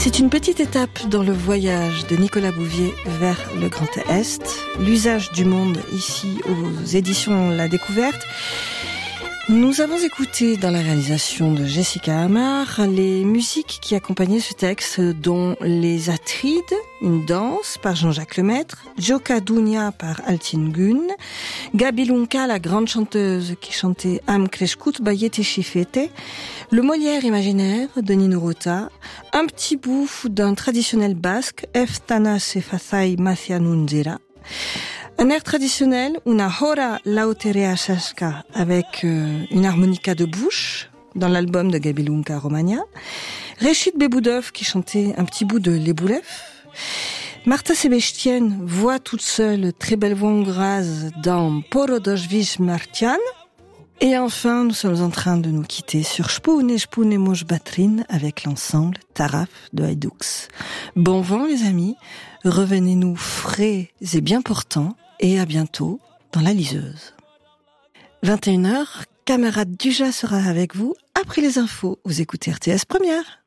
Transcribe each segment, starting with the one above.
C'est une petite étape dans le voyage de Nicolas Bouvier vers le Grand Est. L'usage du monde ici aux éditions La Découverte. Nous avons écouté dans la réalisation de Jessica Hamar les musiques qui accompagnaient ce texte, dont Les Atrides, une danse par Jean-Jacques Lemaître, Joka Dunia par Altin Gun, Gabi Lunka, la grande chanteuse qui chantait Am Kreshkut Bayete Shifete, le Molière imaginaire de Nino Rota, un petit bout d'un traditionnel basque, Eftana Sefathai Mathianunzera, un air traditionnel, Una Hora Lauterea Shashka, avec une harmonica de bouche, dans l'album de Gabi Lunka Romagna, Reshid Beboudov qui chantait un petit bout de Leboulev, Martha Sebestienne, voix toute seule, très belle voix hongroise dans Porodojvish Martian. Et enfin, nous sommes en train de nous quitter sur Shpoun et Moj Batrin avec l'ensemble Taraf de Haïdoux. Bon vent les amis, revenez-nous frais et bien portants et à bientôt dans la liseuse. 21h, camarade Duja sera avec vous après les infos. Vous écoutez RTS Première.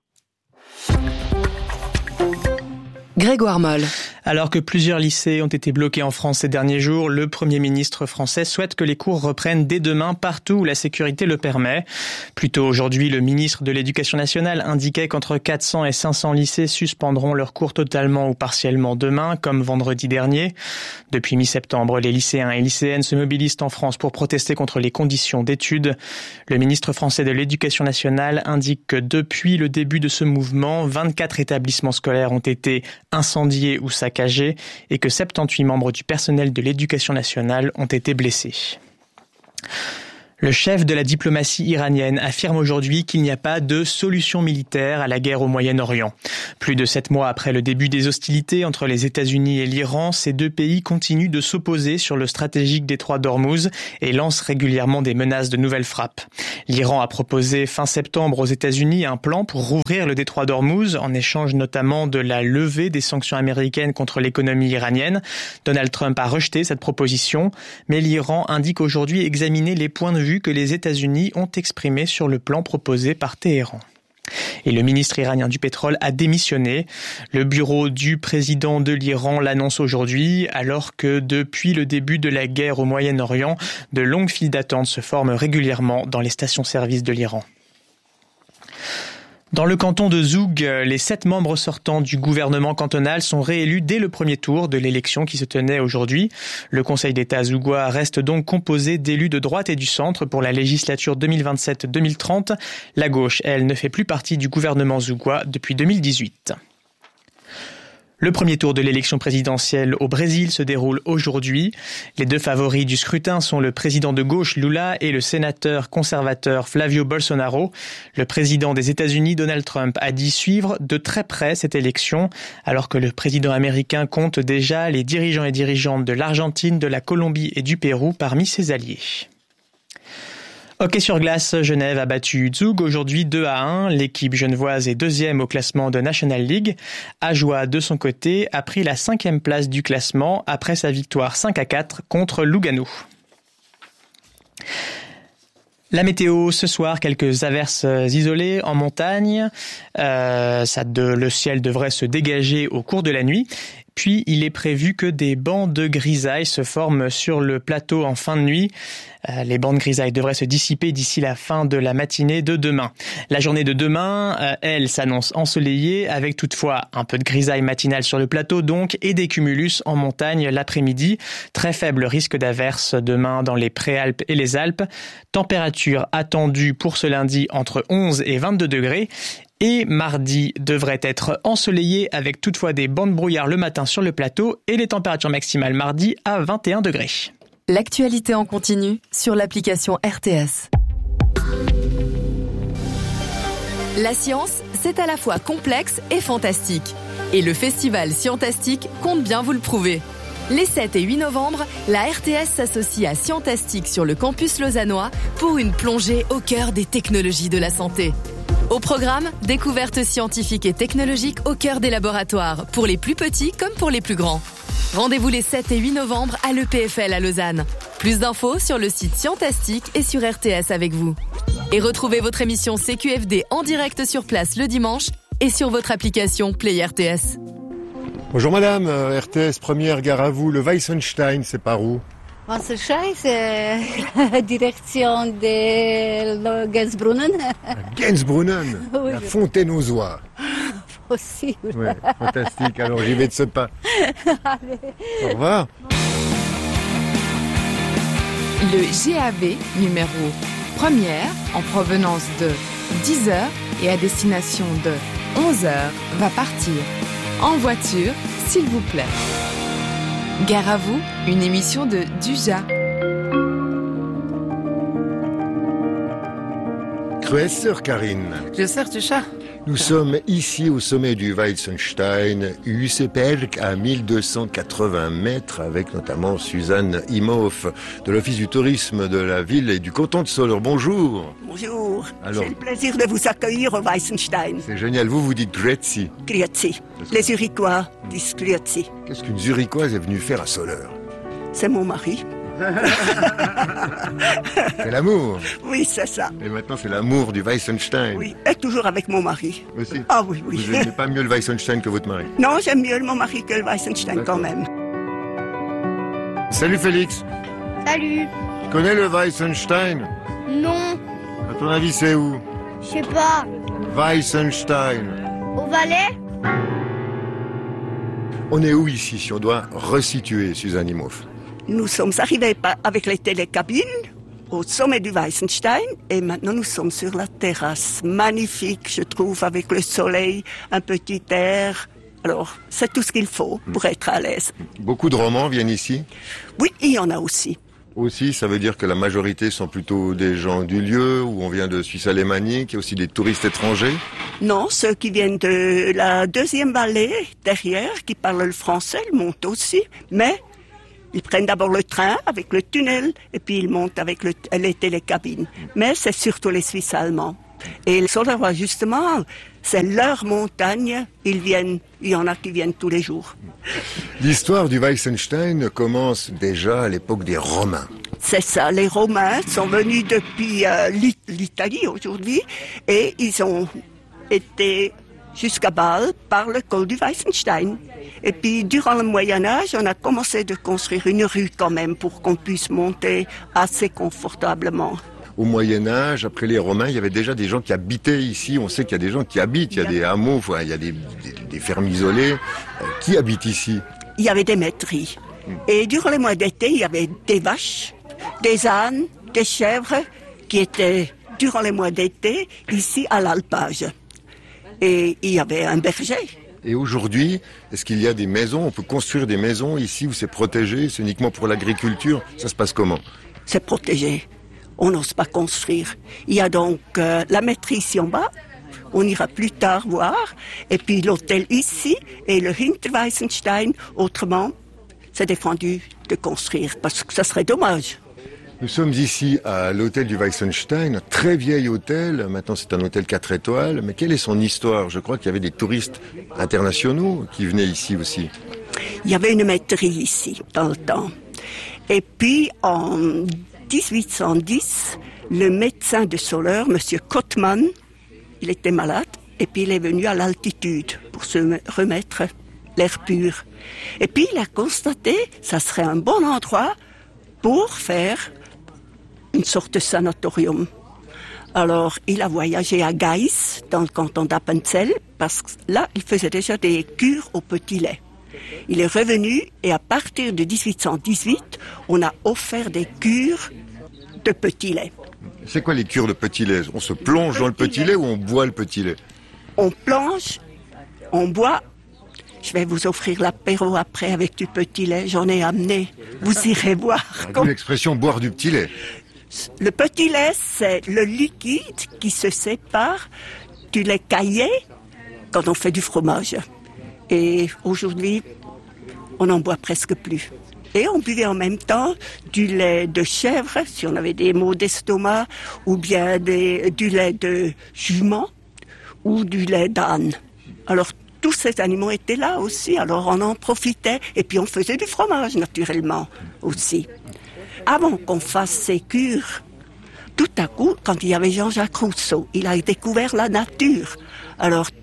Grégoire Moll. Alors que plusieurs lycées ont été bloqués en France ces derniers jours, le Premier ministre français souhaite que les cours reprennent dès demain partout où la sécurité le permet. Plus tôt aujourd'hui, le ministre de l'Éducation nationale indiquait qu'entre 400 et 500 lycées suspendront leurs cours totalement ou partiellement demain, comme vendredi dernier. Depuis mi-septembre, les lycéens et lycéennes se mobilisent en France pour protester contre les conditions d'études. Le ministre français de l'Éducation nationale indique que depuis le début de ce mouvement, 24 établissements scolaires ont été incendiés ou saccagés et que 78 membres du personnel de l'éducation nationale ont été blessés. Le chef de la diplomatie iranienne affirme aujourd'hui qu'il n'y a pas de solution militaire à la guerre au Moyen-Orient. Plus de 7 mois après le début des hostilités entre les États-Unis et l'Iran, ces deux pays continuent de s'opposer sur le stratégique détroit d'Ormuz et lancent régulièrement des menaces de nouvelles frappes. L'Iran a proposé fin septembre aux États-Unis un plan pour rouvrir le détroit d'Ormuz en échange notamment de la levée des sanctions américaines contre l'économie iranienne. Donald Trump a rejeté cette proposition, mais l'Iran indique aujourd'hui examiner les points de vue que les États-Unis ont exprimés sur le plan proposé par Téhéran. Et le ministre iranien du pétrole a démissionné. Le bureau du président de l'Iran l'annonce aujourd'hui, alors que depuis le début de la guerre au Moyen-Orient, de longues files d'attente se forment régulièrement dans les stations-service de l'Iran. Dans le canton de Zoug, les 7 membres sortants du gouvernement cantonal sont réélus dès le premier tour de l'élection qui se tenait aujourd'hui. Le Conseil d'État zougois reste donc composé d'élus de droite et du centre pour la législature 2027-2030. La gauche, elle, ne fait plus partie du gouvernement zougois depuis 2018. Le premier tour de l'élection présidentielle au Brésil se déroule aujourd'hui. Les 2 favoris du scrutin sont le président de gauche Lula et le sénateur conservateur Flavio Bolsonaro. Le président des États-Unis Donald Trump a dit suivre de très près cette élection, alors que le président américain compte déjà les dirigeants et dirigeantes de l'Argentine, de la Colombie et du Pérou parmi ses alliés. Hockey sur glace, Genève a battu Zug aujourd'hui 2-1. L'équipe genevoise est 2e au classement de National League. Ajoie, de son côté, a pris la 5e place du classement après sa victoire 5-4 contre Lugano. La météo, ce soir, quelques averses isolées en montagne. Le ciel devrait se dégager au cours de la nuit. Puis, il est prévu que des bancs de grisaille se forment sur le plateau en fin de nuit. Les bancs de grisaille devraient se dissiper d'ici la fin de la matinée de demain. La journée de demain, elle, s'annonce ensoleillée, avec toutefois un peu de grisaille matinale sur le plateau donc, et des cumulus en montagne l'après-midi. Très faible risque d'averse demain dans les Préalpes et les Alpes. Température attendue pour ce lundi entre 11 et 22 degrés. Et mardi devrait être ensoleillé avec toutefois des bancs de brouillard le matin sur le plateau et les températures maximales mardi à 21 degrés. L'actualité en continu sur l'application RTS. La science, c'est à la fois complexe et fantastique. Et le festival Scientastique compte bien vous le prouver. Les 7 et 8 novembre, la RTS s'associe à Scientastique sur le campus lausannois pour une plongée au cœur des technologies de la santé. Au programme, découvertes scientifiques et technologiques au cœur des laboratoires, pour les plus petits comme pour les plus grands. Rendez-vous les 7 et 8 novembre à l'EPFL à Lausanne. Plus d'infos sur le site Scientastique et sur RTS avec vous. Et retrouvez votre émission CQFD en direct sur place le dimanche et sur votre application Play RTS. Bonjour madame, RTS première gare à vous, le Weissenstein, c'est par où? Weissenstein, c'est la direction de Gainsbrunnen. Gainsbrunnen, Oui, la fontaine aux oies. Possible. Ouais, fantastique, alors j'y vais de ce pas. Au revoir. Le GAV numéro première en provenance de 10h et à destination de 11h va partir. En voiture, s'il vous plaît. Gare à vous, une émission de Duja. Grüß, sœur Karine. Je sers du chat. Nous sommes ici au sommet du Weissenstein, Hüseberg, à 1280 mètres, avec notamment Suzanne Imhoff, de l'Office du tourisme de la ville et du canton de Soleure. Bonjour. Bonjour. Alors, j'ai le plaisir de vous accueillir au Weissenstein. c'est génial, vous dites Grüezi. Grüezi. Les Zurichois disent Grüezi. Qu'est-ce qu'une Zurichoise est venue faire à Soleure? C'est mon mari. C'est l'amour. Oui, c'est ça. Et maintenant, c'est l'amour du Weissenstein. Oui, et toujours avec mon mari. Aussi. Ah oui, oui. Vous n'aimez pas mieux le Weissenstein que votre mari? Non, j'aime mieux mon mari que le Weissenstein quand même. Salut Félix. Salut. Tu connais le Weissenstein? Non, À ton avis, c'est où? je sais pas. Weissenstein. Au Valais? On est où ici, si on doit resituer, Suzanne Imhoff? Nous sommes arrivés avec les télécabines au sommet du Weissenstein et maintenant nous sommes sur la terrasse. Magnifique, je trouve, avec le soleil, un petit air. Alors, c'est tout ce qu'il faut pour être à l'aise. Beaucoup de romans viennent ici. Oui, il y en a aussi. Aussi, ça veut dire que la majorité sont plutôt des gens du lieu, où on vient de Suisse alémanique, il y a aussi des touristes étrangers. Non, ceux qui viennent de la deuxième vallée, derrière, qui parlent le français, ils montent aussi. Mais ils prennent d'abord le train avec le tunnel, et puis ils montent avec les télécabines. Mais c'est surtout les Suisses allemands. Et les Solerois, justement, c'est leur montagne. Il y en a qui viennent tous les jours. L'histoire du Weissenstein commence déjà à l'époque des Romains. C'est ça, les Romains sont venus depuis l'Italie aujourd'hui, et ils ont été jusqu'à Bâle par le col du Weissenstein. Et puis, durant le Moyen-Âge, on a commencé de construire une rue quand même pour qu'on puisse monter assez confortablement. Au Moyen-Âge, après les Romains, il y avait déjà des gens qui habitaient ici. On sait qu'il y a des gens qui habitent, il y a des hameaux, il y a des fermes isolées. Qui habitent ici? Il y avait des maîtries. Et durant les mois d'été, il y avait des vaches, des ânes, des chèvres qui étaient, durant les mois d'été, ici à l'alpage. Et il y avait un berger. Et aujourd'hui, est-ce qu'il y a des maisons? On peut construire des maisons ici où c'est protégé? C'est uniquement pour l'agriculture? Ça se passe comment? C'est protégé. On n'ose pas construire. Il y a donc la maîtrise ici en bas. On ira plus tard voir. Et puis l'hôtel ici et le Hinterweissenstein. Autrement, c'est défendu de construire parce que ça serait dommage. Nous sommes ici à l'hôtel du Weissenstein, très vieil hôtel. Maintenant, c'est un hôtel 4 étoiles. Mais quelle est son histoire? Je crois qu'il y avait des touristes internationaux qui venaient ici aussi. Il y avait une maîtrise ici, dans le temps. Et puis, en 1810, le médecin de Soleure, M. Kottmann, il était malade. Et puis, il est venu à l'altitude pour se remettre l'air pur. Et puis, il a constaté que ça serait un bon endroit pour faire une sorte de sanatorium. Alors, il a voyagé à Gaiss, dans le canton d'Appenzell, parce que là, il faisait déjà des cures au petit lait. Il est revenu et à partir de 1818, on a offert des cures de petit lait. C'est quoi les cures de petit lait? On se plonge dans le petit lait ou on boit le petit lait? On plonge, on boit. Je vais vous offrir l'apéro après avec du petit lait, j'en ai amené. Vous irez voir. L'expression boire du petit lait. Le petit lait, c'est le liquide qui se sépare du lait caillé quand on fait du fromage. Et aujourd'hui, on n'en boit presque plus. Et on buvait en même temps du lait de chèvre, si on avait des maux d'estomac, ou bien du lait de jument, ou du lait d'âne. Alors, tous ces animaux étaient là aussi, alors on en profitait. Et puis on faisait du fromage, naturellement, aussi. Avant qu'on fasse ces cures, tout à coup, quand il y avait Jean-Jacques Rousseau, il a découvert la nature. Alors,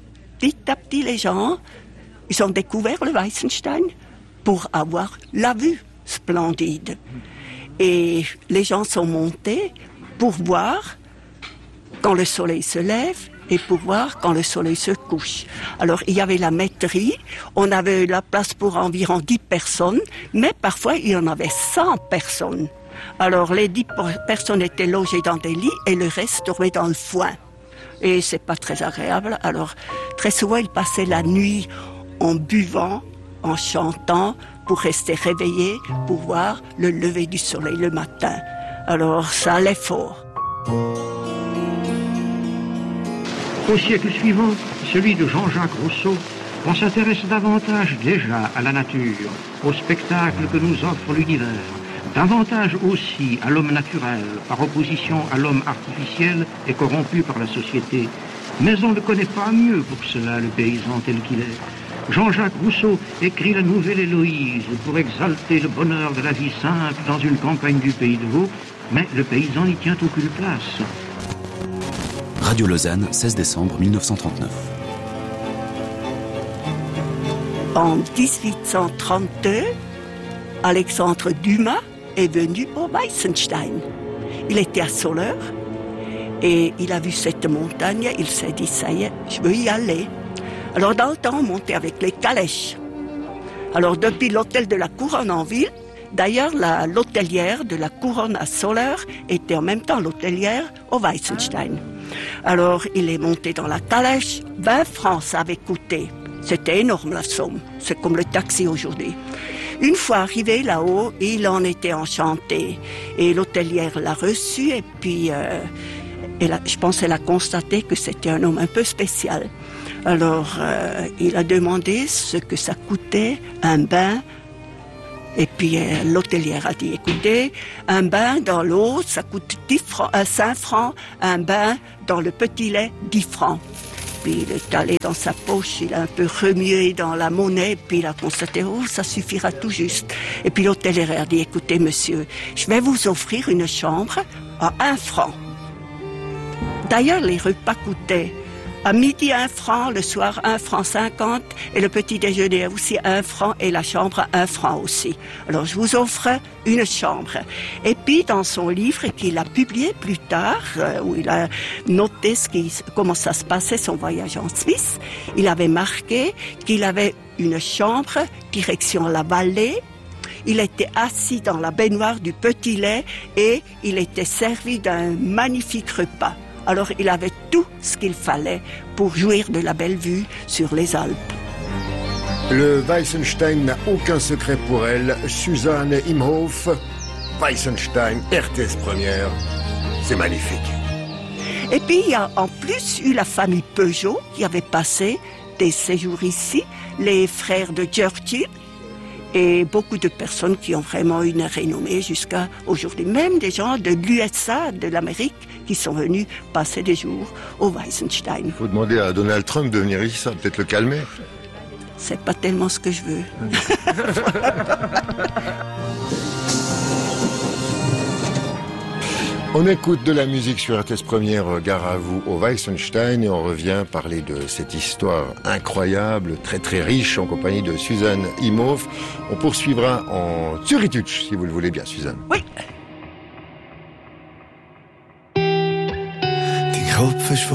petit à petit, les gens, ils ont découvert le Weissenstein pour avoir la vue splendide. Et les gens sont montés pour voir quand le soleil se lève et pour voir quand le soleil se couche. Alors, il y avait la maîtrise, on avait la place pour environ 10 personnes, mais parfois, il y en avait 100 personnes. Alors, les 10 personnes étaient logées dans des lits et le reste dormait dans le foin. Et c'est pas très agréable. Alors, très souvent, ils passaient la nuit en buvant, en chantant, pour rester réveillés, pour voir le lever du soleil le matin. Alors, ça allait fort. Au siècle suivant, celui de Jean-Jacques Rousseau, on s'intéresse davantage déjà à la nature, au spectacle que nous offre l'univers, davantage aussi à l'homme naturel, par opposition à l'homme artificiel et corrompu par la société. Mais on ne connaît pas mieux pour cela le paysan tel qu'il est. Jean-Jacques Rousseau écrit la Nouvelle Héloïse pour exalter le bonheur de la vie simple dans une campagne du Pays de Vaud, mais le paysan n'y tient aucune place. Radio Lausanne, 16 décembre 1939. En 1832, Alexandre Dumas est venu au Weissenstein. Il était à Soleure et il a vu cette montagne, il s'est dit, ça y est, je veux y aller. Alors dans le temps, on montait avec les calèches. Alors depuis l'hôtel de la Couronne en ville, d'ailleurs l'hôtelière de la Couronne à Soleure était en même temps l'hôtelière au Weissenstein. Alors il est monté dans la calèche, 20 francs ça avait coûté. C'était énorme la somme, c'est comme le taxi aujourd'hui. Une fois arrivé là-haut, il en était enchanté. Et l'hôtelière l'a reçu et puis je pense qu'elle a constaté que c'était un homme un peu spécial. Alors il a demandé ce que ça coûtait un bain. Et puis l'hôtelière a dit, écoutez, un bain dans l'eau, ça coûte 5 francs, un bain dans le petit lait, 10 francs. Puis il est allé dans sa poche, il a un peu remué dans la monnaie, puis il a constaté, oh, ça suffira tout juste. Et puis l'hôtelière a dit, écoutez monsieur, je vais vous offrir une chambre à 1 franc. D'ailleurs, les repas coûtaient à midi 1 franc, le soir 1 franc 50 et le petit déjeuner aussi 1 franc et la chambre 1 franc aussi. Alors je vous offre une chambre. Et puis dans son livre qu'il a publié plus tard, où il a noté comment ça se passait son voyage en Suisse, il avait marqué qu'il avait une chambre direction la vallée. Il était assis dans la baignoire du petit lait et il était servi d'un magnifique repas. Alors il avait tout ce qu'il fallait pour jouir de la belle vue sur les Alpes. Le Weissenstein n'a aucun secret pour elle. Suzanne Imhoff, Weissenstein, RTS Première, c'est magnifique. Et puis il y a en plus eu la famille Peugeot qui avait passé des séjours ici, les frères de Churchill, et beaucoup de personnes qui ont vraiment une renommée jusqu'à aujourd'hui. Même des gens de l'USA, de l'Amérique, qui sont venus passer des jours au Weissenstein. Il faut demander à Donald Trump de venir ici, ça va peut-être le calmer. C'est pas tellement ce que je veux. On écoute de la musique sur RTS Première, gare à vous au Weissenstein, et on revient parler de cette histoire incroyable, très très riche, en compagnie de Suzanne Imhoff. On poursuivra en Zürichdeutsch, si vous le voulez bien, Suzanne. Oui.